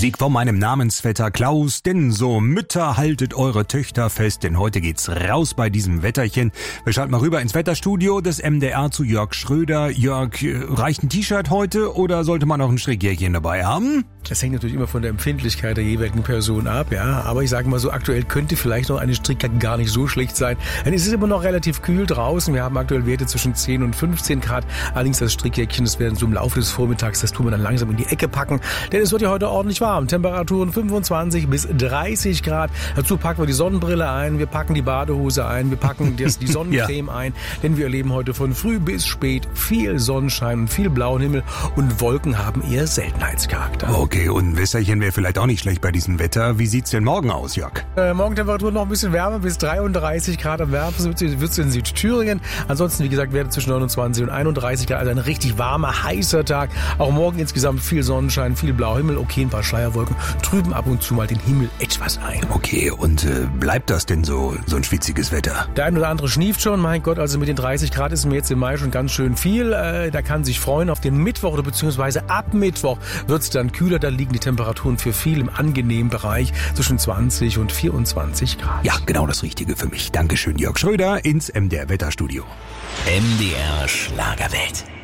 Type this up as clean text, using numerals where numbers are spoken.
Musik von meinem Namensvetter Klaus, denn so Mütter, haltet eure Töchter fest, denn heute geht's raus bei diesem Wetterchen. Wir schalten mal rüber ins Wetterstudio des MDR zu Jörg Schröder. Jörg, reicht ein T-Shirt heute oder sollte man noch ein Strickjäckchen dabei haben? Das hängt natürlich immer von der Empfindlichkeit der jeweiligen Person ab, ja. Aber ich sage mal so, aktuell könnte vielleicht noch eine Strickjacke gar nicht so schlecht sein. Denn es ist immer noch relativ kühl draußen. Wir haben aktuell Werte zwischen 10 und 15 Grad. Allerdings das Strickjäckchen, das werden so im Laufe des Vormittags, das tun wir dann langsam in die Ecke packen. Denn es wird ja heute ordentlich warm. Temperaturen 25 bis 30 Grad. Dazu packen wir die Sonnenbrille ein, wir packen die Badehose ein, wir packen die Sonnencreme ein. Denn wir erleben heute von früh bis spät viel Sonnenschein und viel blauen Himmel. Und Wolken haben eher Seltenheitscharakter. Okay, und ein Wässerchen wäre vielleicht auch nicht schlecht bei diesem Wetter. Wie sieht's denn morgen aus, Jörg? Morgen Temperatur noch ein bisschen wärmer, bis 33 Grad am wärmsten wird's in Südthüringen. Ansonsten, wie gesagt, Werte zwischen 29 und 31 Grad, also ein richtig warmer, heißer Tag. Auch morgen insgesamt viel Sonnenschein, viel blauer Himmel, okay, ein paar Schleierwolken, trüben ab und zu mal den Himmel etwas ein. Okay, und bleibt das denn so ein schwitziges Wetter? Der ein oder andere schnieft schon, mein Gott, also mit den 30 Grad ist mir jetzt im Mai schon ganz schön viel. Da kann sich freuen auf den Mittwoch oder beziehungsweise ab Mittwoch wird's dann kühler. Da liegen die Temperaturen für viel im angenehmen Bereich zwischen 20 und 24 Grad. Ja, genau das Richtige für mich. Dankeschön, Jörg Schröder, ins MDR Wetterstudio. MDR Schlagerwelt.